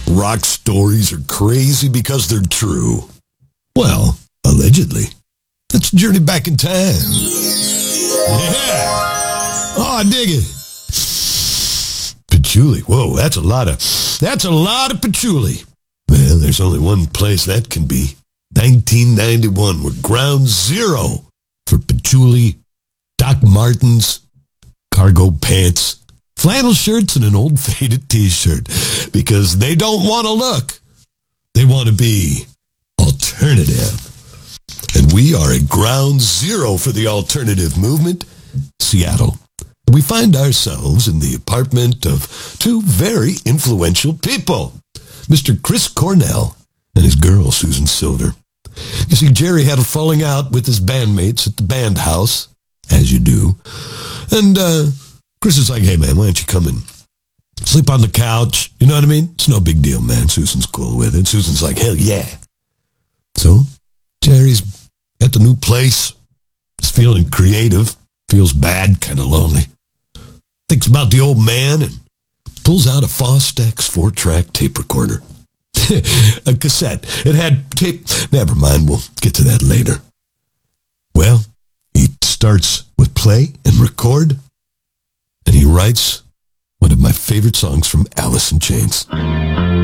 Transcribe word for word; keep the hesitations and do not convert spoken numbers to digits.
Rock stories are crazy because they're true. Well, allegedly. Let's journey back in time. Yeah. Oh, I dig it. Patchouli. Whoa, that's a lot of, that's a lot of patchouli. Well, there's only one place that can be. nineteen ninety-one, we're ground zero for patchouli, Doc Martens, cargo pants, flannel shirts, and an old faded t-shirt. Because they don't want to look. They want to be alternative. And we are at ground zero for the alternative movement, Seattle. We find ourselves in the apartment of two very influential people, Mister Chris Cornell and his girl, Susan Silver. You see, Jerry had a falling out with his bandmates at the band house, as you do. And uh, Chris is like, hey, man, why don't you come and sleep on the couch? You know what I mean? It's no big deal, man. Susan's cool with it. Susan's like, hell yeah. So Jerry's at the new place. He's feeling creative. Feels bad, kind of lonely. Thinks about the old man and pulls out a Fostex four-track tape recorder. A cassette. It had tape. Never mind, we'll get to that later. Well, he starts with play and record, and he writes one of my favorite songs from Alice in Chains.